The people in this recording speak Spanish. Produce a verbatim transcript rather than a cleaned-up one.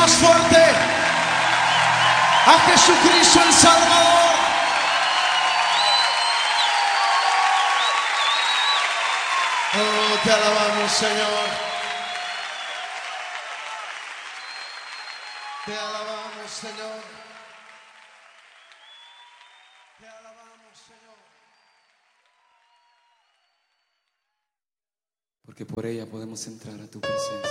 Más fuerte a Jesucristo el Salvador. Oh, te alabamos, Señor. Te alabamos, Señor. Te alabamos, Señor. Porque por ella podemos entrar a tu presencia.